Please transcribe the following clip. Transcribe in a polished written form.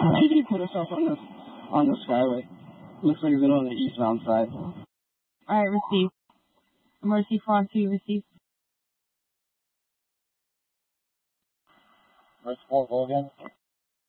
Maybe he put herself on the skyway. Looks like it's on the eastbound side. Alright, receive. Emergency Frog 2, receive. First floor, go again.